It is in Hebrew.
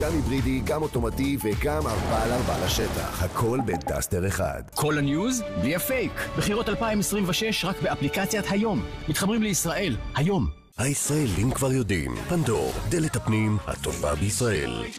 גם היברידי, גם אוטומטי וגם 4x4 לשטח. הכל בדסטר אחד. כל הניוז בלי הפייק. בחירות 2026 רק באפליקציית היום. מתחברים לישראל היום. הישראלים כבר יודעים. פנדור, דלת הפנים הטובה בישראל.